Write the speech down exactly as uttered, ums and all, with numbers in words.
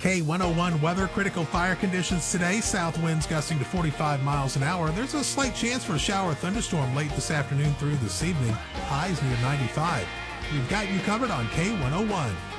K one oh one weather, critical fire conditions today. South winds gusting to forty-five miles an hour. There's a slight chance for a shower or thunderstorm late this afternoon through this evening. Highs near ninety-five. We've got you covered on K one oh one.